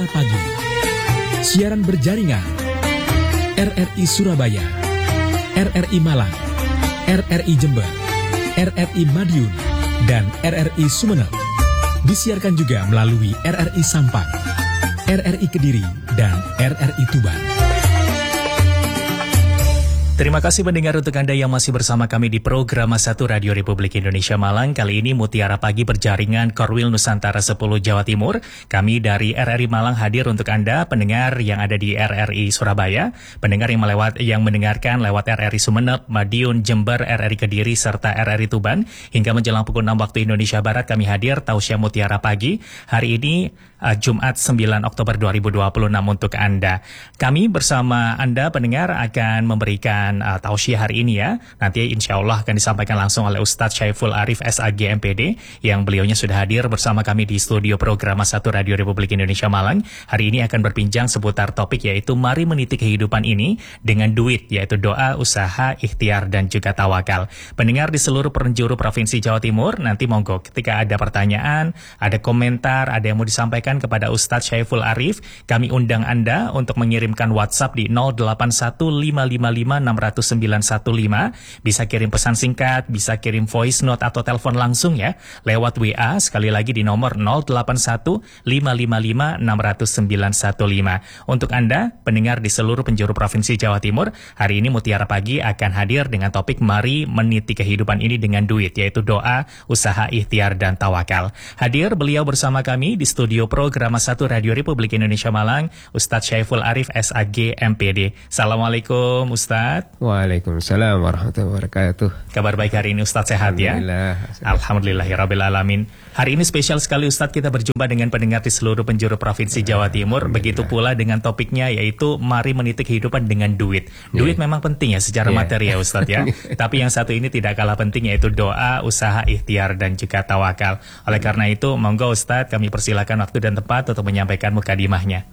Pagi. Siaran berjaringan RRI Surabaya, RRI Malang, RRI Jember, RRI Madiun, dan RRI Sumeneb. Disiarkan juga melalui RRI Sampang, RRI Kediri, dan RRI Tuban. Terima kasih pendengar untuk Anda yang masih bersama kami di program 1 Radio Republik Indonesia Malang. Kali ini Mutiara Pagi berjaringan Korwil Nusantara 10 Jawa Timur. Kami dari RRI Malang hadir untuk Anda, pendengar yang ada di RRI Surabaya, pendengar yang mendengarkan lewat RRI Sumeneb, Madiun, Jember, RRI Kediri, serta RRI Tuban. Hingga menjelang pukul 6 waktu Indonesia Barat kami hadir Tausiah Mutiara Pagi. Hari ini Jumat 9 Oktober 2026 untuk Anda. Kami bersama Anda pendengar akan memberikan tausiah hari ini ya. Nanti insya Allah akan disampaikan langsung oleh Ustadz Syaiful Arif SAG MPD yang beliaunya sudah hadir bersama kami di studio program 1 Radio Republik Indonesia Malang. Hari ini akan berbincang seputar topik yaitu mari meniti kehidupan ini dengan duit, yaitu doa, usaha, ikhtiar, dan juga tawakal. Pendengar di seluruh penjuru Provinsi Jawa Timur, nanti monggo ketika ada pertanyaan, ada komentar, ada yang mau disampaikan kepada Ustadz Syaiful Arif, kami undang Anda untuk mengirimkan WhatsApp di 0815556915. Bisa kirim pesan singkat, bisa kirim voice note atau telepon langsung ya, lewat WA, sekali lagi di nomor 0815556915. Untuk Anda, pendengar di seluruh penjuru Provinsi Jawa Timur, hari ini Mutiara Pagi akan hadir dengan topik mari meniti kehidupan ini dengan duit, yaitu doa, usaha, ikhtiar, dan tawakal. Hadir beliau bersama kami di studio program 1 Radio Republik Indonesia Malang, Ustadz Syaiful Arif SAG MPD. Assalamualaikum Ustadz. Waalaikumsalam warahmatullahi wabarakatuh. Kabar baik hari ini Ustadz, sehat ya? Alhamdulillahirabbil alamin. Hari ini spesial sekali Ustadz, kita berjumpa dengan pendengar di seluruh penjuru Provinsi Jawa Timur. Begitu pula dengan topiknya yaitu mari meniti kehidupan dengan duit. Duit memang penting ya secara materi ya Ustadz ya. Tapi yang satu ini tidak kalah penting yaitu doa, usaha, ikhtiar, dan juga tawakal. Oleh karena itu monggo Ustadz, kami persilakan waktu dan tempat untuk menyampaikan mukadimahnya.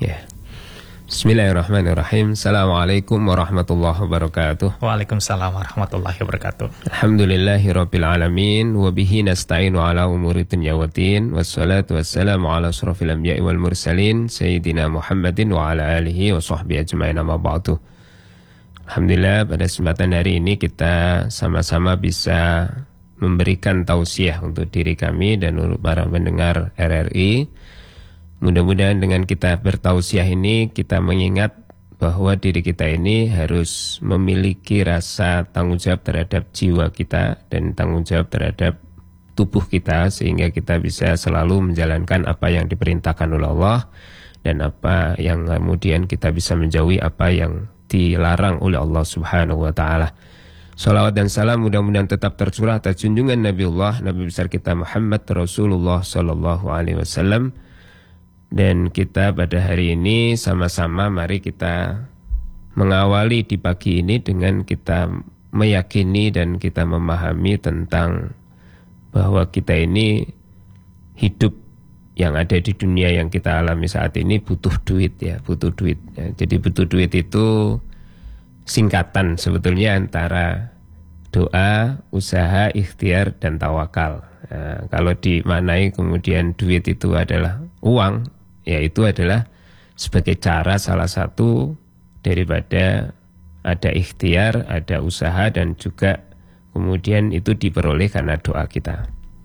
Bismillahirrahmanirrahim. Assalamualaikum warahmatullahi wabarakatuh. Waalaikumsalam warahmatullahi wabarakatuh. Alhamdulillahirabbil alamin wa bihi nasta'inu ala umuri dunya waddin wassalatu wassalamu ala asrofil anbiya'i wal mursalin sayyidina Muhammadin wa ala alihi wa sahbihi ajma'in, amma ba'du. Alhamdulillah, pada kesempatan hari ini kita sama-sama bisa memberikan tausiah untuk diri kami dan untuk para pendengar RRI. Mudah-mudahan dengan kita bertausiah ini kita mengingat bahwa diri kita ini harus memiliki rasa tanggung jawab terhadap jiwa kita dan tanggung jawab terhadap tubuh kita, sehingga kita bisa selalu menjalankan apa yang diperintahkan oleh Allah dan apa yang kemudian kita bisa menjauhi apa yang dilarang oleh Allah Subhanahu wa taala. Salawat dan salam mudah-mudahan tetap tercurah atas junjungan Nabiullah, Nabi besar kita Muhammad Rasulullah sallallahu alaihi wasallam. Dan kita pada hari ini sama-sama mari kita mengawali di pagi ini dengan kita meyakini dan kita memahami tentang bahwa kita ini hidup yang ada di dunia yang kita alami saat ini butuh duit ya, butuh duit. Ya, jadi butuh duit itu singkatan sebetulnya antara doa, usaha, ikhtiar, dan tawakal. Nah, kalau dimaknai kemudian duit itu adalah uang, ya itu adalah sebagai cara salah satu daripada ada ikhtiar, ada usaha, dan juga kemudian itu diperoleh karena doa kita.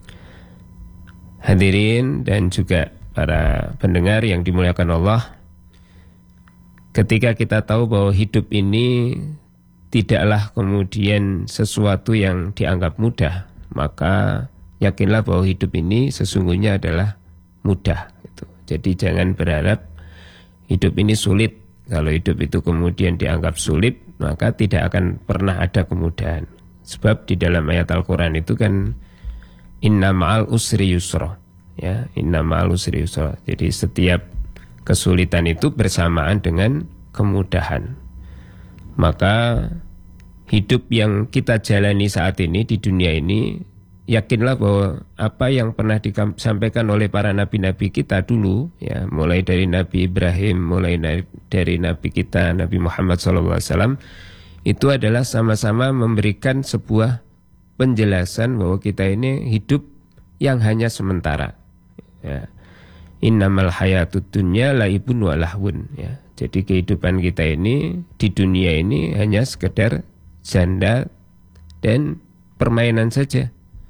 Hadirin dan juga para pendengar yang dimuliakan Allah, ketika kita tahu bahwa hidup ini tidaklah kemudian sesuatu yang dianggap mudah, maka yakinlah bahwa hidup ini sesungguhnya adalah mudah. Jadi jangan berharap hidup ini sulit. Kalau hidup itu kemudian dianggap sulit, maka tidak akan pernah ada kemudahan. Sebab di dalam ayat Al-Quran itu kan inna ma'al usri yusra. Ya, inna ma'al usri yusra. Jadi setiap kesulitan itu bersamaan dengan kemudahan. Maka hidup yang kita jalani saat ini di dunia ini, yakinlah bahwa apa yang pernah disampaikan oleh para nabi-nabi kita dulu, ya, mulai dari Nabi Ibrahim, mulai dari Nabi kita Nabi Muhammad SAW, itu adalah sama-sama memberikan sebuah penjelasan bahwa kita ini hidup yang hanya sementara. Ya. innamal hayatud dunya laibun wa lahwun, ya. Jadi kehidupan kita ini di dunia ini hanya sekedar janda dan permainan saja.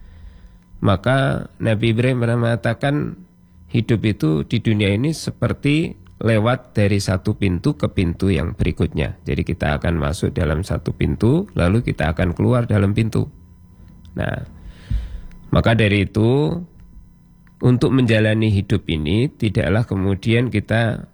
Maka Nabi Ibrahim pernah mengatakan hidup itu di dunia ini seperti lewat dari satu pintu ke pintu yang berikutnya. Jadi kita akan masuk dalam satu pintu, lalu kita akan keluar dalam pintu. Nah, maka dari itu untuk menjalani hidup ini tidaklah kemudian kita,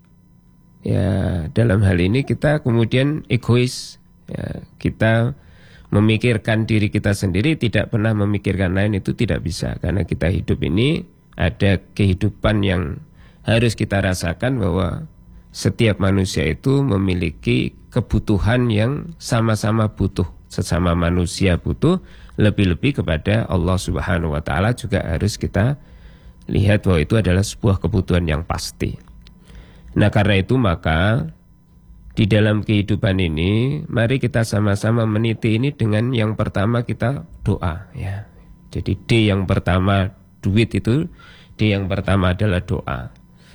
ya dalam hal ini kita kemudian egois, ya, kita memikirkan diri kita sendiri, tidak pernah memikirkan lain, itu tidak bisa. Karena kita hidup ini ada kehidupan yang harus kita rasakan, bahwa setiap manusia itu memiliki kebutuhan yang sama-sama butuh. Sesama manusia butuh, lebih-lebih kepada Allah Subhanahu wa Ta'ala juga harus kita lihat bahwa itu adalah sebuah kebutuhan yang pasti. Nah, karena itu maka di dalam kehidupan ini mari kita sama-sama meniti ini dengan yang pertama kita doa, ya. Jadi D yang pertama duit itu, D yang pertama adalah doa.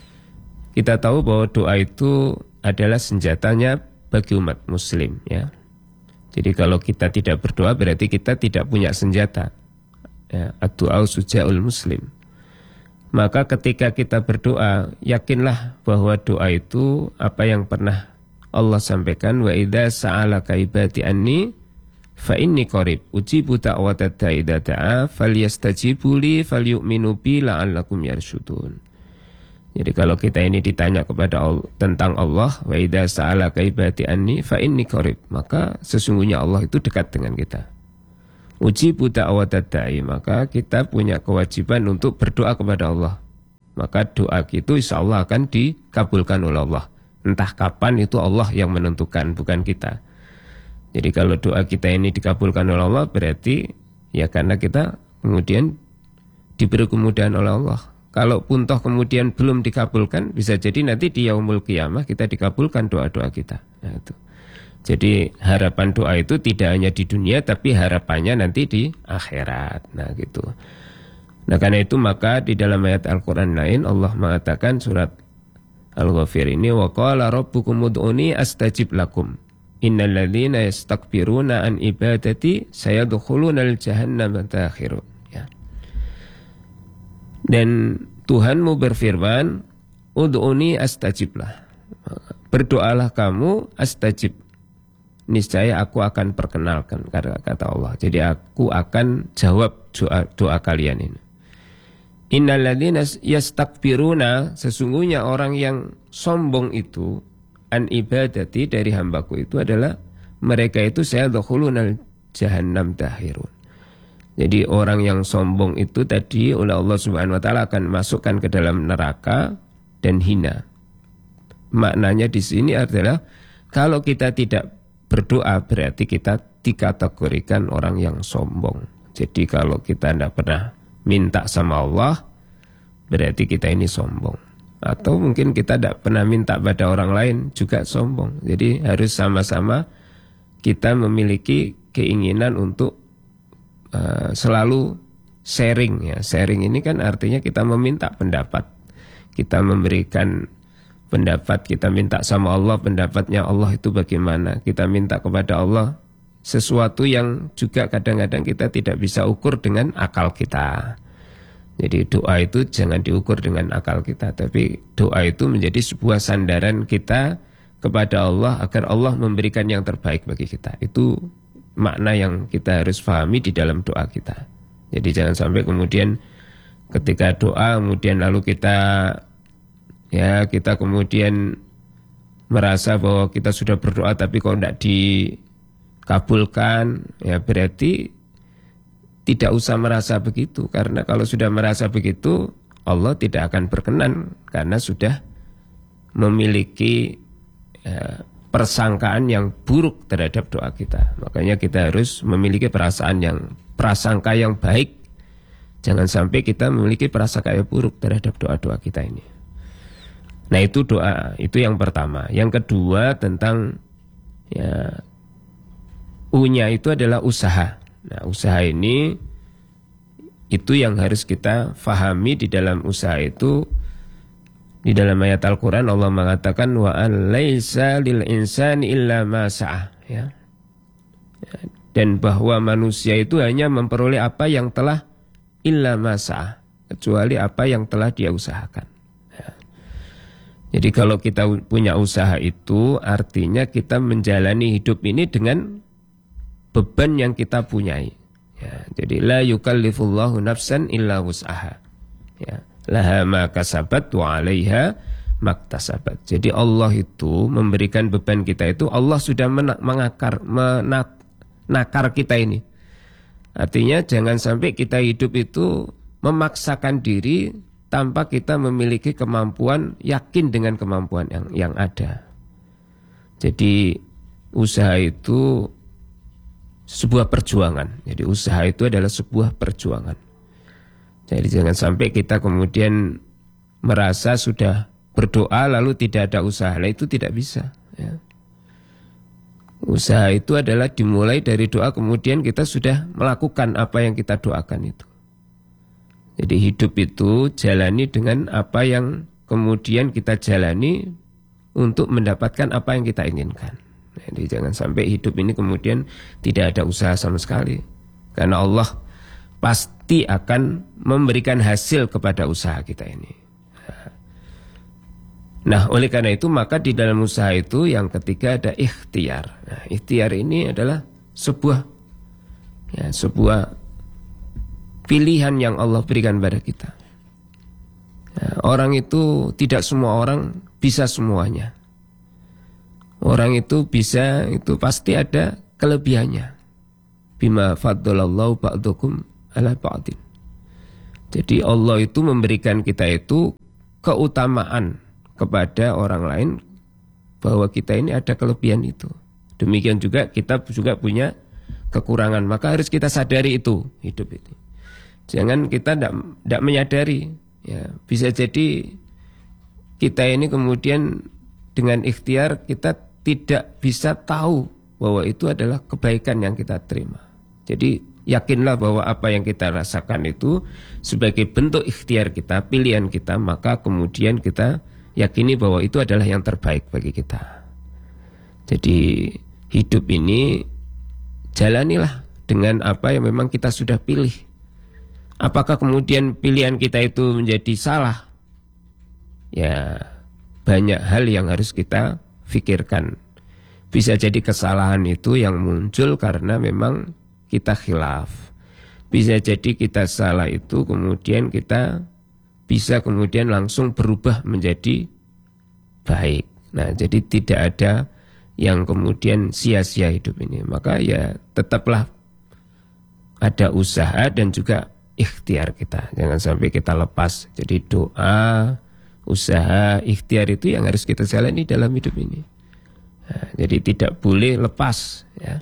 Kita tahu bahwa doa itu adalah senjatanya bagi umat muslim, ya. Jadi kalau kita tidak berdoa berarti kita tidak punya senjata, ya. Ad-du'a suja'ul muslim. Maka ketika kita berdoa, yakinlah bahwa doa itu apa yang pernah Allah sampaikan, wa idza sa'alaka ibadi anni fa inni qarib ujibu da'watad da'i idza da'a falyastajibu li falyu'minu bi la'allakum yarsyudun. Jadi kalau kita ini ditanya kepada Allah, tentang Allah, wa idza sa'alaka ibadi anni fa inni qarib, maka sesungguhnya Allah itu dekat dengan kita. Ujibu da'watad da'i, maka kita punya kewajiban untuk berdoa kepada Allah. Maka doa itu insya Allah akan dikabulkan oleh Allah. Entah kapan itu Allah yang menentukan, bukan kita. Jadi kalau doa kita ini dikabulkan oleh Allah, berarti ya karena kita kemudian diberi kemudahan oleh Allah. Kalaupun toh kemudian belum dikabulkan, bisa jadi nanti di yaumul qiyamah kita dikabulkan doa-doa kita. Nah, itu. Jadi harapan doa itu tidak hanya di dunia, tapi harapannya nanti di akhirat. Nah gitu. Nah karena itu maka di dalam ayat Al-Quran lain Allah mengatakan surat Al-Ghafir ini, wa qala rabbukum ud'uni astajib lakum innal ladzina yastakbiruna an ibadati sayadkhulunal jahannama dakhirun, ya. Dan Tuhanmu berfirman, ud'uni astajiblah. Berdoalah kamu, astajib, niscaya aku akan perkenalkan, kata Allah. Jadi aku akan jawab doa kalian ini. Innal ladzina yastakbiruna, sesungguhnya orang yang sombong itu, an ibadati, dari hambaku itu adalah mereka itu sayadkhulunal jahannam dakhirun. Jadi orang yang sombong itu tadi oleh Allah Subhanahu wa Ta'ala akan masukkan ke dalam neraka dan hina. Maknanya di sini adalah kalau kita tidak berdoa berarti kita dikategorikan orang yang sombong. Jadi kalau kita tidak pernah minta sama Allah, berarti kita ini sombong. Atau mungkin kita tidak pernah minta pada orang lain, juga sombong. Jadi harus sama-sama kita memiliki keinginan untuk selalu sharing, ya. Sharing ini kan artinya kita meminta pendapat, kita memberikan pendapat, kita minta sama Allah pendapatnya Allah itu bagaimana, kita minta kepada Allah sesuatu yang juga kadang-kadang kita tidak bisa ukur dengan akal kita. Jadi doa itu jangan diukur dengan akal kita, tapi doa itu menjadi sebuah sandaran kita kepada Allah agar Allah memberikan yang terbaik bagi kita. Itu makna yang kita harus pahami di dalam doa kita. Jadi jangan sampai kemudian ketika doa kemudian lalu kita kemudian merasa bahwa kita sudah berdoa tapi kok tidak dikabulkan, ya berarti tidak usah merasa begitu. Karena kalau sudah merasa begitu, Allah tidak akan berkenan karena sudah memiliki persangkaan yang buruk terhadap doa kita. Makanya kita harus memiliki prasangka yang baik. Jangan sampai kita memiliki prasangka yang buruk terhadap doa-doa kita ini. Nah itu doa, itu yang pertama. Yang kedua tentang U-nya itu adalah usaha. Nah usaha ini itu yang harus kita fahami. Di dalam usaha itu Di dalam ayat Al-Quran Allah mengatakan wa an laisa lil insani illa ma sa'ah, ya. Dan bahwa manusia itu hanya memperoleh apa yang telah illa ma sa'ah, kecuali apa yang telah dia usahakan. Ya. Jadi kalau kita punya usaha itu artinya kita menjalani hidup ini dengan beban yang kita punyai. Ya. Jadi la yukallifullahu nafsan illa wus'aha. Ya. Laha ma kasabat wa 'alaiha maktasabat. Jadi Allah itu memberikan beban kita itu, Allah sudah menakar kita ini. Artinya jangan sampai kita hidup itu memaksakan diri tanpa kita memiliki kemampuan, yakin dengan kemampuan yang ada. Jadi usaha itu sebuah perjuangan. Jadi usaha itu adalah sebuah perjuangan. Jadi jangan sampai kita kemudian merasa sudah berdoa lalu tidak ada usaha. Nah, itu tidak bisa, ya. Usaha itu adalah dimulai dari doa, kemudian kita sudah melakukan apa yang kita doakan itu. Jadi hidup itu jalani dengan apa yang kemudian kita jalani untuk mendapatkan apa yang kita inginkan. Jadi jangan sampai hidup ini kemudian tidak ada usaha sama sekali. Karena Allah pasti akan memberikan hasil kepada usaha kita ini. Nah, oleh karena itu maka di dalam usaha itu yang ketiga ada ikhtiar. Nah, ikhtiar ini adalah sebuah pilihan yang Allah berikan pada kita. Nah, orang itu tidak semua orang bisa semuanya. Orang itu bisa, itu pasti ada kelebihannya. Bima faddalallahu ba'dukum ala ba'din. Jadi Allah itu memberikan kita itu keutamaan kepada orang lain, bahwa kita ini ada kelebihan itu. Demikian juga kita juga punya kekurangan, maka harus kita sadari itu hidup itu. Jangan kita tidak menyadari, ya. Bisa jadi kita ini kemudian dengan ikhtiar kita tidak bisa tahu bahwa itu adalah kebaikan yang kita terima. Jadi yakinlah bahwa apa yang kita rasakan itu sebagai bentuk ikhtiar kita, pilihan kita, maka kemudian kita yakini bahwa itu adalah yang terbaik bagi kita. Jadi hidup ini jalanilah dengan apa yang memang kita sudah pilih. Apakah kemudian pilihan kita itu menjadi salah? Ya, banyak hal yang harus kita pikirkan. Bisa jadi kesalahan itu yang muncul karena memang kita khilaf. Bisa jadi kita salah itu kemudian kita bisa kemudian langsung berubah menjadi baik. Nah, jadi tidak ada yang kemudian sia-sia hidup ini. Maka ya tetaplah ada usaha dan juga ikhtiar kita. Jangan sampai kita lepas. Jadi doa, usaha, ikhtiar itu yang harus kita jalani dalam hidup ini. Nah, jadi tidak boleh lepas, ya.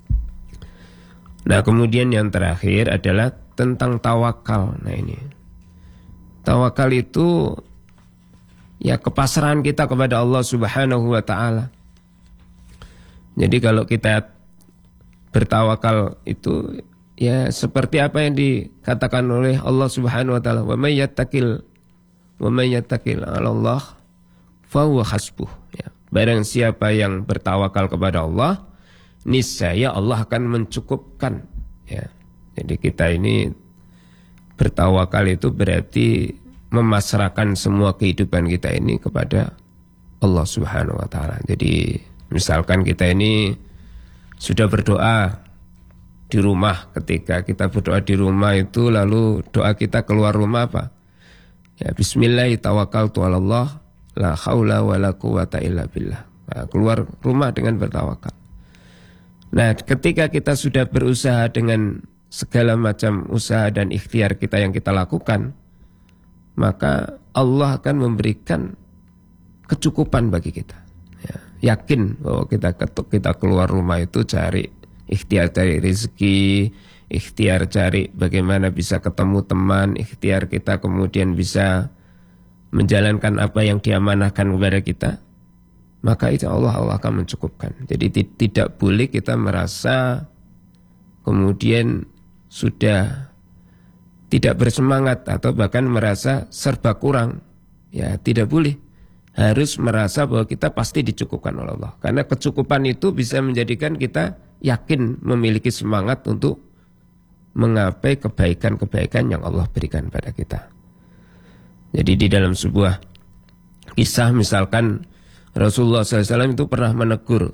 Nah, kemudian yang terakhir adalah tentang tawakal. Nah, ini tawakal itu ya kepasrahan kita kepada Allah Subhanahu wa taala. Jadi kalau kita bertawakal itu ya seperti apa yang dikatakan oleh Allah Subhanahu wa taala, "Wa may yattaqil 'ala Allah fa huwa hasbuh." Ya, barang siapa yang bertawakal kepada Allah, niscaya Allah akan mencukupkan, ya. Jadi kita ini bertawakal itu berarti memasrahkan semua kehidupan kita ini kepada Allah Subhanahu wa taala. Jadi misalkan kita ini sudah berdoa di rumah, ketika kita berdoa di rumah itu lalu doa kita keluar rumah apa? Ya, bismillah tawakkaltu 'ala Allah la haula wala quwata illa billah. Nah, keluar rumah dengan bertawakal. Nah, ketika kita sudah berusaha dengan segala macam usaha dan ikhtiar kita yang kita lakukan, maka Allah akan memberikan kecukupan bagi kita. Ya, yakin bahwa kita keluar rumah itu cari ikhtiar, cari rezeki, ikhtiar cari bagaimana bisa ketemu teman, ikhtiar kita kemudian bisa menjalankan apa yang diamanahkan kepada kita, maka itu Allah akan mencukupkan. Jadi tidak boleh kita merasa kemudian sudah tidak bersemangat atau bahkan merasa serba kurang. Ya tidak boleh. Harus merasa bahwa kita pasti dicukupkan oleh Allah. Karena kecukupan itu bisa menjadikan kita yakin memiliki semangat untuk menggapai kebaikan-kebaikan yang Allah berikan pada kita. Jadi di dalam sebuah kisah misalkan Rasulullah SAW itu pernah menegur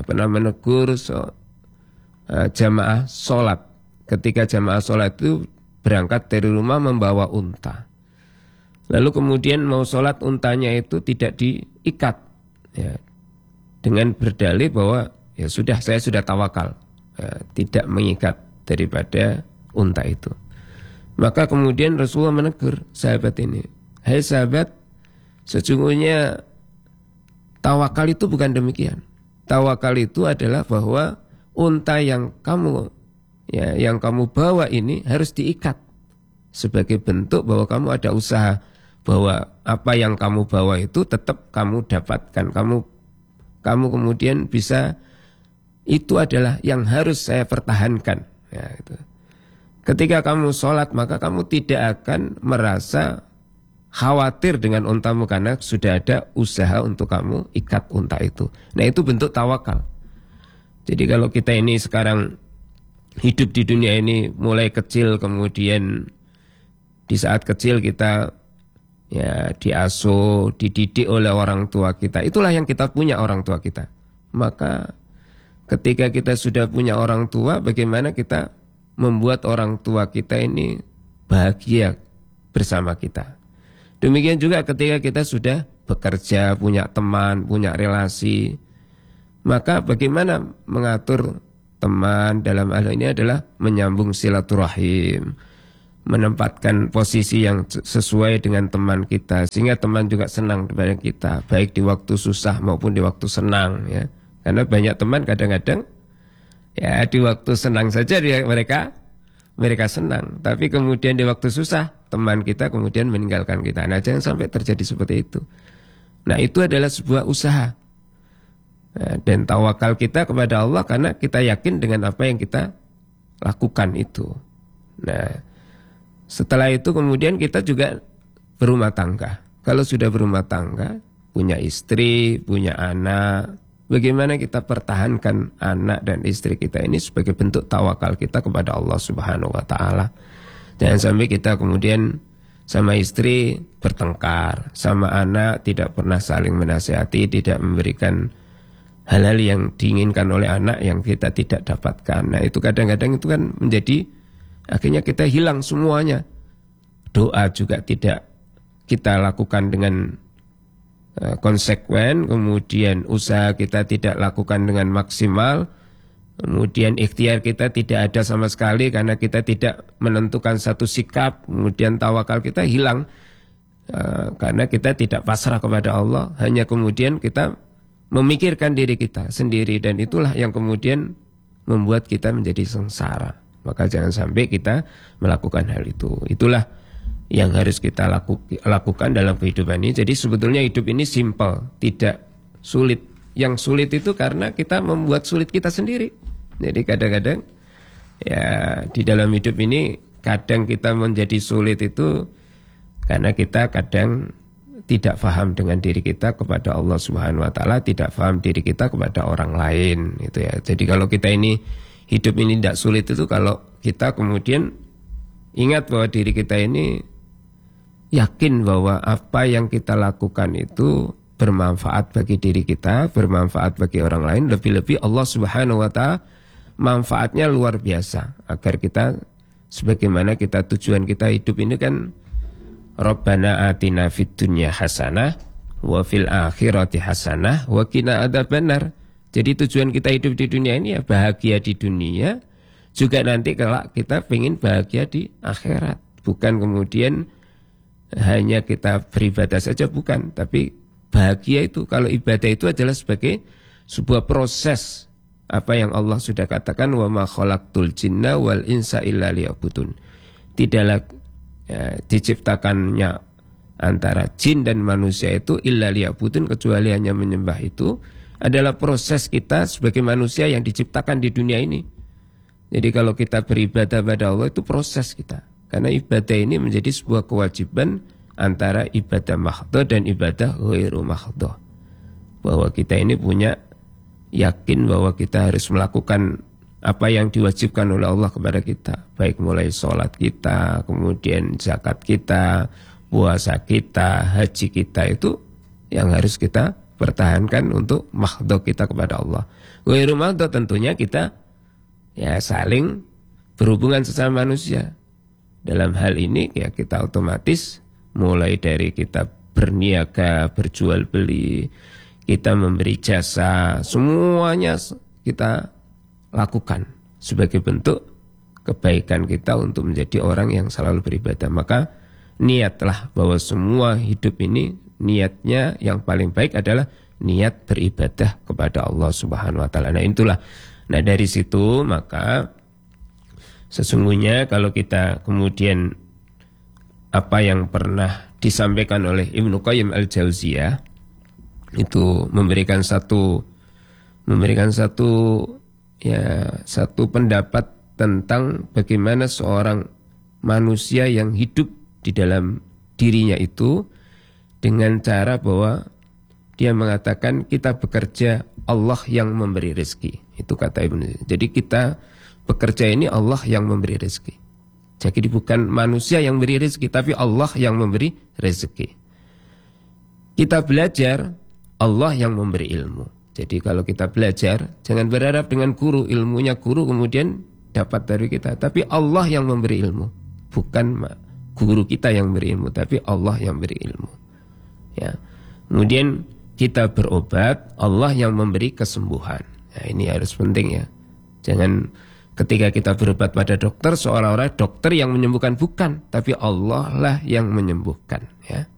jamaah sholat. Ketika jamaah sholat itu berangkat dari rumah membawa unta. Lalu kemudian mau sholat untanya itu tidak diikat, ya, dengan berdalih bahwa ya sudah, saya sudah tawakal, ya, tidak mengikat daripada unta itu. Maka kemudian Rasulullah menegur sahabat ini, hai sahabat, sesungguhnya tawakal itu bukan demikian. Tawakal itu adalah bahwa unta yang kamu bawa ini harus diikat sebagai bentuk bahwa kamu ada usaha, bahwa apa yang kamu bawa itu tetap kamu dapatkan, kamu kemudian bisa, itu adalah yang harus saya pertahankan. Ya, itu. Ketika kamu sholat maka kamu tidak akan merasa khawatir dengan untamu karena sudah ada usaha untuk kamu ikat unta itu. Nah itu bentuk tawakal. Jadi kalau kita ini sekarang hidup di dunia ini mulai kecil, kemudian di saat kecil kita ya diasuh, dididik oleh orang tua kita. Itulah yang kita punya, orang tua kita. Maka ketika kita sudah punya orang tua, bagaimana kita membuat orang tua kita ini bahagia bersama kita. Demikian juga ketika kita sudah bekerja, punya teman, punya relasi, maka bagaimana mengatur teman dalam hal ini adalah menyambung silaturahim, menempatkan posisi yang sesuai dengan teman kita sehingga teman juga senang kepada kita, baik di waktu susah maupun di waktu senang, ya. Karena banyak teman kadang-kadang ya di waktu senang saja mereka senang, tapi kemudian di waktu susah teman kita kemudian meninggalkan kita. Nah, jangan sampai terjadi seperti itu. Nah, itu adalah sebuah usaha. Nah, dan tawakal kita kepada Allah karena kita yakin dengan apa yang kita lakukan itu. Nah, setelah itu kemudian kita juga berumah tangga. Kalau sudah berumah tangga, punya istri, punya anak, bagaimana kita pertahankan anak dan istri kita ini sebagai bentuk tawakal kita kepada Allah Subhanahu wa taala. Jangan sampai kita kemudian sama istri bertengkar, sama anak tidak pernah saling menasihati, tidak memberikan hal-hal yang diinginkan oleh anak yang kita tidak dapatkan. Nah, itu kadang-kadang itu kan menjadi akhirnya kita hilang semuanya. Doa juga tidak kita lakukan dengan konsekuen, kemudian usaha kita tidak lakukan dengan maksimal, kemudian ikhtiar kita tidak ada sama sekali karena kita tidak menentukan satu sikap, kemudian tawakal kita hilang karena kita tidak pasrah kepada Allah, hanya kemudian kita memikirkan diri kita sendiri, dan itulah yang kemudian membuat kita menjadi sengsara. Maka jangan sampai kita melakukan hal itu. Itulah yang harus kita lakukan dalam kehidupan ini. Jadi sebetulnya hidup ini simpel, tidak sulit. Yang sulit itu karena kita membuat sulit kita sendiri. Jadi kadang-kadang ya di dalam hidup ini kadang kita menjadi sulit itu karena kita kadang tidak paham dengan diri kita kepada Allah Subhanahu wa taala, tidak paham diri kita kepada orang lain, gitu ya. Jadi kalau kita ini hidup ini tidak sulit itu kalau kita kemudian ingat bahwa diri kita ini yakin bahwa apa yang kita lakukan itu bermanfaat bagi diri kita, bermanfaat bagi orang lain, lebih-lebih Allah Subhanahu wa taala manfaatnya luar biasa agar kita sebagaimana kita tujuan kita hidup ini kan Rabbana atina fid dunya hasanah wa fil akhirati hasanah wa qina adzabannar. Jadi tujuan kita hidup di dunia ini ya bahagia di dunia, juga nanti kelak kita pengen bahagia di akhirat. Bukan kemudian hanya kita beribadah saja, bukan. Tapi bahagia itu, kalau ibadah itu adalah sebagai sebuah proses. Apa yang Allah sudah katakan, wa ma khalaqtul jinna wal insa illa liya'budun. Tidaklah diciptakannya antara jin dan manusia itu illa liya'budun, kecuali hanya menyembah. Itu adalah proses kita sebagai manusia yang diciptakan di dunia ini. Jadi kalau kita beribadah pada Allah itu proses kita. Karena ibadah ini menjadi sebuah kewajiban antara ibadah mahdhah dan ibadah ghairu mahdhah. Bahwa kita ini punya yakin bahwa kita harus melakukan apa yang diwajibkan oleh Allah kepada kita, baik mulai sholat kita, kemudian zakat kita, puasa kita, haji kita, itu yang harus kita pertahankan untuk mahdhah kita kepada Allah. Ghairu mahdhah tentunya kita ya saling berhubungan sesama manusia. Dalam hal ini ya kita otomatis mulai dari kita berniaga, berjual beli, kita memberi jasa, semuanya kita lakukan sebagai bentuk kebaikan kita untuk menjadi orang yang selalu beribadah. Maka niatlah bahwa semua hidup ini niatnya yang paling baik adalah niat beribadah kepada Allah Subhanahu wa taala. Nah dari situ maka sesungguhnya kalau kita kemudian apa yang pernah disampaikan oleh Ibnu Qayyim al-Jauziyah itu memberikan satu pendapat tentang bagaimana seorang manusia yang hidup di dalam dirinya itu dengan cara bahwa dia mengatakan kita bekerja, Allah yang memberi rezeki. Itu kata Ibnu. Jadi kita bekerja ini Allah yang memberi rezeki. Jadi bukan manusia yang memberi rezeki, tapi Allah yang memberi rezeki. Kita belajar, Allah yang memberi ilmu. Jadi kalau kita belajar, jangan berharap dengan guru, ilmunya guru kemudian dapat dari kita. Tapi Allah yang memberi ilmu. Bukan guru kita yang memberi ilmu, tapi Allah yang memberi ilmu. Ya. Kemudian kita berobat, Allah yang memberi kesembuhan. Nah, ini harus penting ya. Jangan ketika kita berobat pada dokter seolah-olah dokter yang menyembuhkan, bukan, tapi Allah lah yang menyembuhkan ya.